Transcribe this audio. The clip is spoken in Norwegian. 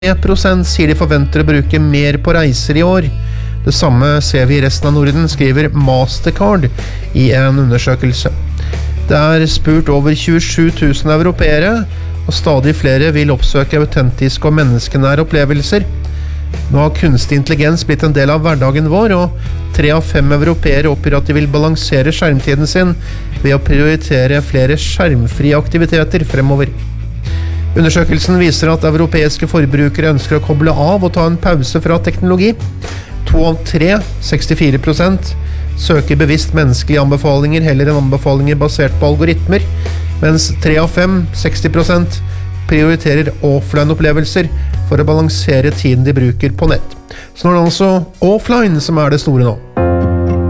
3% sier de forventer å bruke mer på reiser i år. Det samme ser vi i resten av Norden, skriver Mastercard i en undersøkelse. Det er spurt over 27 000 europeere, og stadig flere vil oppsøke autentiske og menneskenære opplevelser. Nå har kunstig intelligens blitt en del av hverdagen vår, og 3 av 5 europeere oppgir at de vil balansere skjermtiden sin ved å prioritere flere skjermfrie aktiviteter fremover. Undersøkelsen viser at europeiske forbrukere ønsker å koble av og ta en pause fra teknologi. 2 av 3, 64%, søker bevisst menneskelige anbefalinger heller enn anbefalinger basert på algoritmer, mens 3 av 5, 60%, prioriterer offline-opplevelser for å balansere tiden de bruker på nett. Så nå er det altså offline som er det store nå.